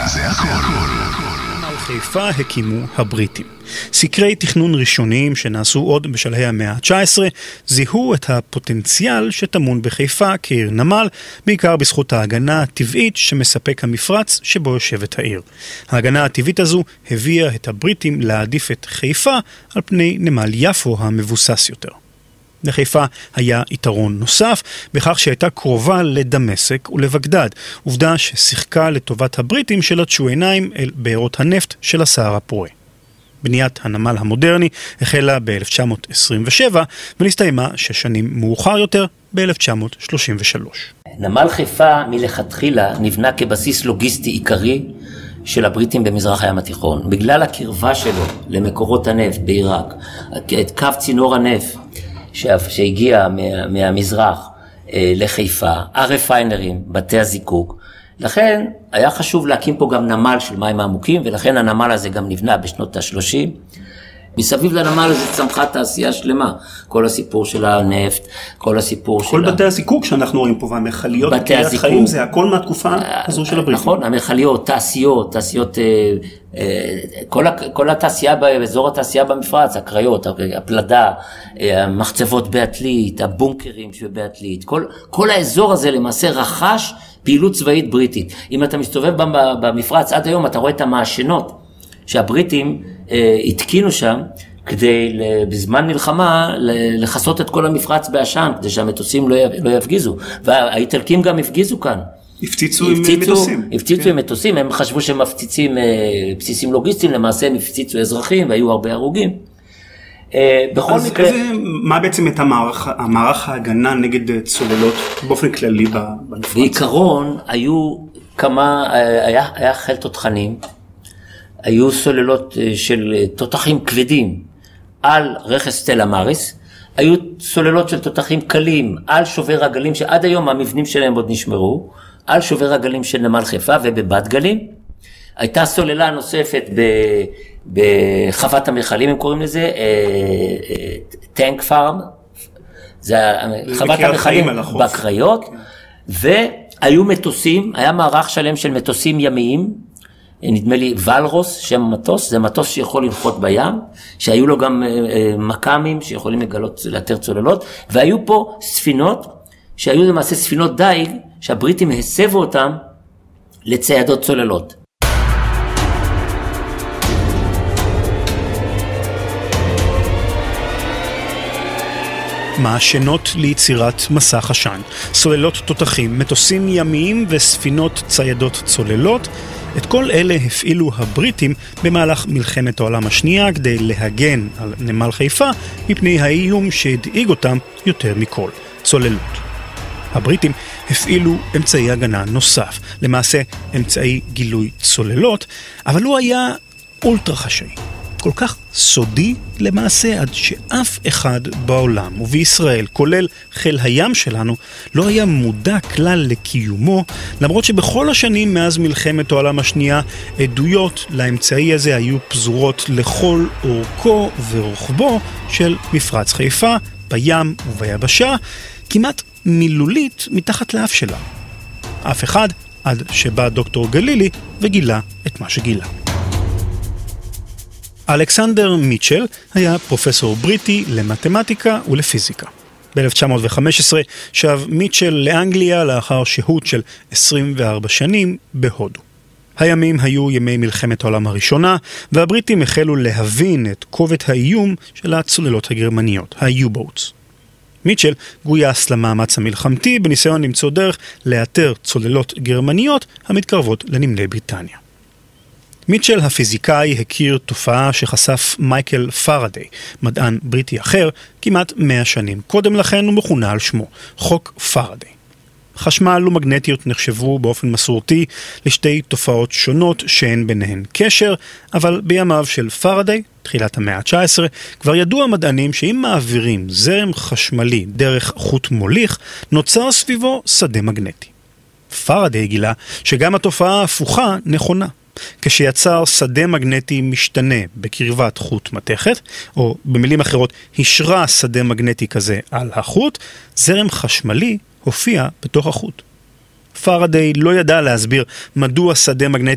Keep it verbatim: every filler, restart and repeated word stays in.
זה הכל. נמל חיפה הקימו הבריטים. סקרי תכנון ראשוניים שנעשו עוד בשלהי המאה ה-תשע עשרה זיהו את הפוטנציאל שטמון בחיפה כעיר נמל, בעיקר בזכות ההגנה הטבעית שמספק המפרץ שבו יושבת העיר. ההגנה הטבעית הזו הביאה את הבריטים להעדיף את חיפה על פני נמל יפו המבוסס יותר. לחיפה היה יתרון נוסף בכך שהייתה קרובה לדמשק ולבגדד, עובדה ששיחקה לטובת הבריטים שלטשו עיניים אל בארות הנפט של הסהר הפורה. בניית הנמל המודרני החלה ב-אלף תשע מאות עשרים ושבע ונסתיימה שש שנים מאוחר יותר ב-אלף תשע מאות שלושים ושלוש. נמל חיפה מלכתחילה נבנה כבסיס לוגיסטי עיקרי של הבריטים במזרח הים התיכון. בגלל הקרבה שלו למקורות הנפט בעיראק, את קו צינור הנפט שהגיע מה, מהמזרח אה, לחיפה, הרפיינרים, בתי הזיקוק, לכן היה חשוב להקים פה גם נמל של מים עמוקים, ולכן הנמל הזה גם נבנה בשנות ה-שלושים. מסביב לנמל הזה צמחה תעשייה שלמה, כל הסיפור של הנפט, כל הסיפור של... כל בתי הזיקוק שאנחנו רואים פה, והמחליות בקריית חיים, זה הכל מהתקופה הזו של הבריטים. נכון, המחליות, תעשיות, תעשיות, כל, כל התעשייה באזור התעשייה במפרץ, הקריות, הפלדה, המחצבות בעתלית, הבונקרים שבעתלית, כל, כל האזור הזה למעשה רכש פעילות צבאית בריטית. אם אתה מסתובב במפרץ עד היום, אתה רואה את המעשנות שהבריטים התקינו שם, כדי בזמן מלחמה לחסות את כל המפרץ בעשן, כדי שהמטוסים לא יפגיזו. והאיטלקים גם הפגיזו כאן. הפציצו עם מטוסים. הפציצו עם מטוסים, הם חשבו שהם מפציצים בסיסים לוגיסטיים, למעשה הם הפציצו אזרחים והיו הרבה הרוגים. בכל מקרה... מה בעצם את המערך, המערך ההגנה נגד צוללות באופן כללי בנפרץ? בעיקרון היו כמה, היה, היה חיל תותחנים, היו סוללות של תותחים כבדים על רכס סטלה מאריס, היו סוללות של תותחים קלים על שובר הגלים, שעד היום המבנים שלהם עוד נשמרו, על שובר הגלים של נמל חיפה ובבת גלים. הייתה סוללה נוספת בחוות המחלים, הם קוראים לזה, טנק פארם, זה חוות המחלים בקריות, והיו מטוסים, היה מערך שלם של מטוסים ימיים, נדמה לי ולרוס, שם המטוס, זה מטוס שיכול לנחות בים, שהיו לו גם מקמים שיכולים לגלות, לאתר צוללות, והיו פה ספינות, שהיו למעשה ספינות דייג, שהבריטים הסבו אותם לציידות צוללות. מעשנות ליצירת מסך עשן, סוללות תותחים, מטוסים ימיים וספינות ציידות צוללות. את כל אלה הפעילו הבריטים במהלך מלחמת העולם השנייה כדי להגן על נמל חיפה מפני האיום שהדאיג אותם יותר מכל, צוללות. הבריטים הפעילו אמצעי הגנה נוסף, למעשה אמצעי גילוי צוללות, אבל הוא היה אולטרה חשאי. כל כך סודי למעשה עד שאף אחד בעולם ובישראל, כולל חיל הים שלנו, לא היה מודע כלל לקיומו, למרות שבכל השנים מאז מלחמת העולם השנייה עדויות לאמצעי הזה היו פזורות לכל אורכו ורוחבו של מפרץ חיפה, בים וביבשה, כמעט מילולית מתחת לאף שלה. אף אחד עד שבא דוקטור גלילי וגילה את מה שגילה. אלכסנדר מיטשל היה פרופסור בריטי למתמטיקה ולפיזיקה. ב-אלף תשע מאות וחמש עשרה שב מיטשל לאנגליה לאחר שהות של עשרים וארבע שנים בהודו. הימים היו ימי מלחמת העולם הראשונה, והבריטים החלו להבין את כובד האיום של הצוללות הגרמניות, ה-U-boats. מיטשל גויס למאמץ המלחמתי בניסיון למצוא דרך לאתר צוללות גרמניות המתקרבות לנמלי בריטניה. מיטשל הפיזיקאי הכיר תופעה שחשף מייקל פארדיי, מדען בריטי אחר, כמעט מאה שנים קודם לכן ומכונה על שמו, חוק פארדיי. חשמל ומגנטיות נחשבו באופן מסורתי לשתי תופעות שונות שאין ביניהן קשר, אבל בימיו של פארדיי, תחילת המאה ה-תשע עשרה, כבר ידעו המדענים שאם מעבירים זרם חשמלי דרך חוט מוליך, נוצר סביבו שדה מגנטי. פארדיי גילה שגם התופעה ההפוכה נכונה. כשיצר שדה מגנטי משתנה בקרבת חוט מתכת, או במילים אחרות, השרה שדה מגנטי כזה על החוט, זרם חשמלי הופיע בתוך החוט. פארדיי לא ידע להסביר מדוע שדה מגנטי